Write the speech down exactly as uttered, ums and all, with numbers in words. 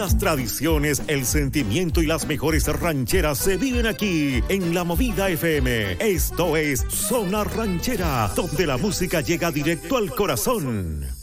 Las tradiciones, el sentimiento y las mejores rancheras se viven aquí en La Movida F M. Esto es Zona Ranchera, donde la música llega directo al corazón.